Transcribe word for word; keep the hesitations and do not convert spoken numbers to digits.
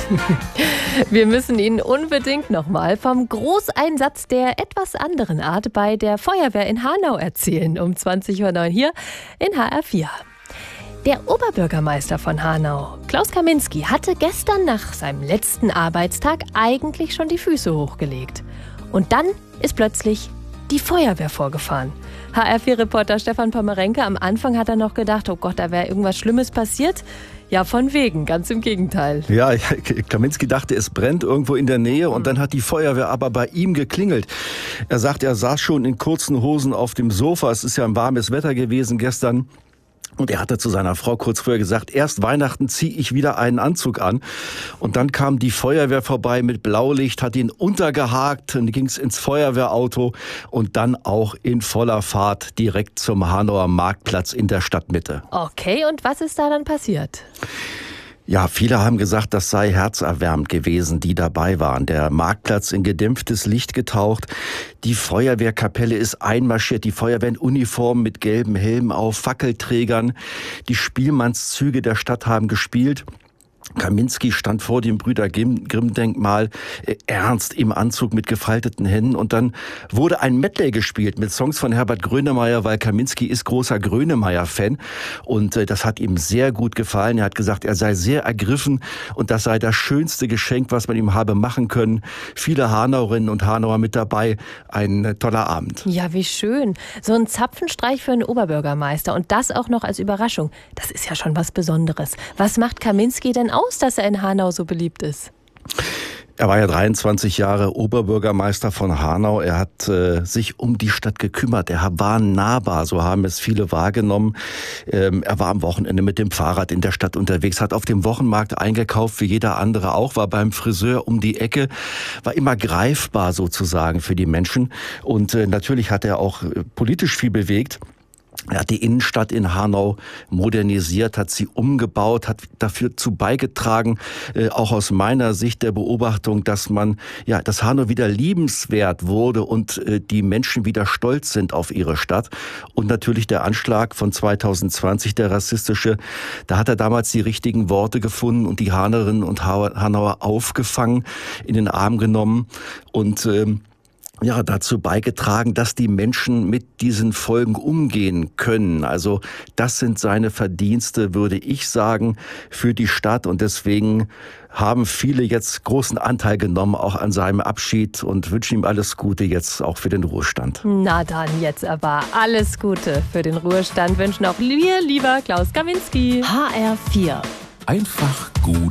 Wir müssen Ihnen unbedingt nochmal vom Großeinsatz der etwas anderen Art bei der Feuerwehr in Hanau erzählen. Um zwanzig Uhr neun hier in H R vier. Der Oberbürgermeister von Hanau, Klaus Kaminski, hatte gestern nach seinem letzten Arbeitstag eigentlich schon die Füße hochgelegt. Und dann ist plötzlich die Feuerwehr vorgefahren. H R vier Reporter Stefan Pommerenke, am Anfang hat er noch gedacht, oh Gott, da wäre irgendwas Schlimmes passiert. Ja, von wegen, ganz im Gegenteil. Ja, Kaminski dachte, es brennt irgendwo in der Nähe und dann hat die Feuerwehr aber bei ihm geklingelt. Er sagt, er saß schon in kurzen Hosen auf dem Sofa. Es ist ja ein warmes Wetter gewesen gestern. Und er hatte zu seiner Frau kurz vorher gesagt, erst Weihnachten ziehe ich wieder einen Anzug an. Und dann kam die Feuerwehr vorbei mit Blaulicht, hat ihn untergehakt, dann ging es ins Feuerwehrauto und dann auch in voller Fahrt direkt zum Hanauer Marktplatz in der Stadtmitte. Okay, und was ist da dann passiert? Ja, viele haben gesagt, das sei herzerwärmend gewesen, die dabei waren. Der Marktplatz in gedämpftes Licht getaucht. Die Feuerwehrkapelle ist einmarschiert. Die Feuerwehr in Uniform mit gelben Helmen auf, Fackelträgern. Die Spielmannszüge der Stadt haben gespielt. Kaminski stand vor dem Brüder-Grimm-Denkmal, äh, ernst im Anzug mit gefalteten Händen. Und dann wurde ein Medley gespielt mit Songs von Herbert Grönemeyer, weil Kaminski ist großer Grönemeyer-Fan. Und äh, das hat ihm sehr gut gefallen. Er hat gesagt, er sei sehr ergriffen und das sei das schönste Geschenk, was man ihm habe machen können. Viele Hanauerinnen und Hanauer mit dabei. Ein äh, toller Abend. Ja, wie schön. So ein Zapfenstreich für einen Oberbürgermeister und das auch noch als Überraschung. Das ist ja schon was Besonderes. Was macht Kaminski denn aus, dass er in Hanau so beliebt ist? Er war ja dreiundzwanzig Jahre Oberbürgermeister von Hanau. Er hat äh, sich um die Stadt gekümmert. Er war nahbar, so haben es viele wahrgenommen. Ähm, er war am Wochenende mit dem Fahrrad in der Stadt unterwegs, hat auf dem Wochenmarkt eingekauft, wie jeder andere auch, war beim Friseur um die Ecke, war immer greifbar sozusagen für die Menschen. Und äh, natürlich hat er auch äh, politisch viel bewegt. Er hat die Innenstadt in Hanau modernisiert, hat sie umgebaut, hat dafür zu beigetragen, äh, auch aus meiner Sicht der Beobachtung, dass man, ja, dass Hanau wieder liebenswert wurde und äh, die Menschen wieder stolz sind auf ihre Stadt. Und natürlich der Anschlag von zweitausendzwanzig, der rassistische, da hat er damals die richtigen Worte gefunden und die Hanauerinnen und Hanauer aufgefangen, in den Arm genommen und ähm, ja, dazu beigetragen, dass die Menschen mit diesen Folgen umgehen können. Also das sind seine Verdienste, würde ich sagen, für die Stadt. Und deswegen haben viele jetzt großen Anteil genommen, auch an seinem Abschied und wünschen ihm alles Gute jetzt auch für den Ruhestand. Na dann jetzt aber alles Gute für den Ruhestand wünschen auch wir, lieber Klaus Kaminski. H R vier. Einfach gut